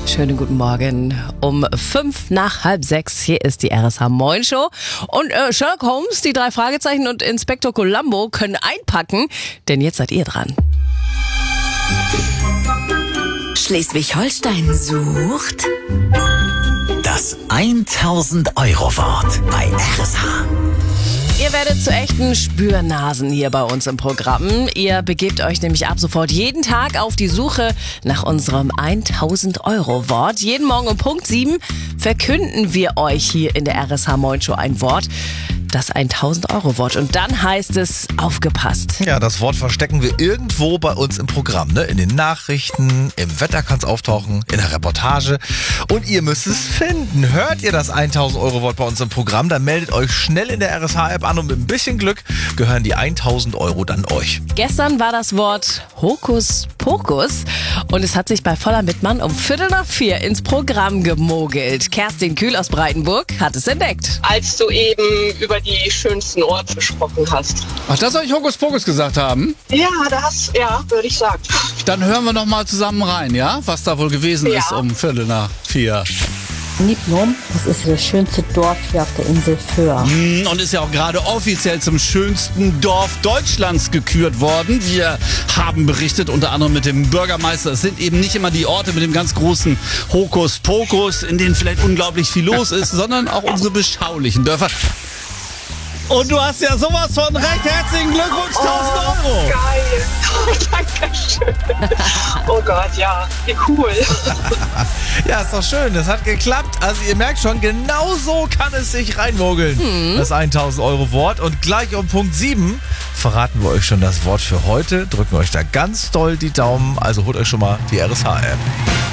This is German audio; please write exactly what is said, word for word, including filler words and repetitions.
Schönen guten Morgen. Um fünf nach halb sechs, hier ist die R S H Moin Show. Und äh, Sherlock Holmes, die drei Fragezeichen und Inspektor Columbo können einpacken, denn jetzt seid ihr dran. Schleswig-Holstein sucht das tausend-Euro-Wort bei R S H. Ihr werdet zu echten Spürnasen hier bei uns im Programm. Ihr begebt euch nämlich ab sofort jeden Tag auf die Suche nach unserem tausend-Euro-Wort. Jeden Morgen um Punkt sieben verkünden wir euch hier in der R S H Moin Show ein Wort. Das tausend-Euro-Wort. Und dann heißt es, aufgepasst. Ja, das Wort verstecken wir irgendwo bei uns im Programm, ne? In den Nachrichten, im Wetter kann es auftauchen, in der Reportage. Und ihr müsst es finden. Hört ihr das tausend-Euro-Wort bei uns im Programm, dann meldet euch schnell in der R S H-App an und mit ein bisschen Glück gehören die tausend Euro dann euch. Gestern war das Wort Hokuspokus und es hat sich bei Voller Mitmann um Viertel nach vier ins Programm gemogelt. Kerstin Kühl aus Breitenburg hat es entdeckt. Als du eben über die schönsten Orte gesprochen hast. Ach, das soll ich Hokuspokus gesagt haben? Ja, das, ja, würde ich sagen. Dann hören wir noch mal zusammen rein, ja? Was da wohl gewesen Ja. ist um Viertel nach vier. Niblum, das ist das schönste Dorf hier auf der Insel Föhr. Mm, Und ist ja auch gerade offiziell zum schönsten Dorf Deutschlands gekürt worden. Wir haben berichtet, unter anderem mit dem Bürgermeister. Es sind eben nicht immer die Orte mit dem ganz großen Hokuspokus, in denen vielleicht unglaublich viel los ist, sondern auch unsere beschaulichen Dörfer. Und du hast ja sowas von recht. Herzlichen Glückwunsch, tausend Euro. Geil. Dankeschön. Oh Gott, ja. Wie cool. Ja, ist doch schön, das hat geklappt. Also ihr merkt schon, genau so kann es sich reinmogeln. Hm. Das tausend-Euro-Wort. Und gleich um Punkt sieben verraten wir euch schon das Wort für heute. Drücken euch da ganz doll die Daumen. Also holt euch schon mal die R S H-App.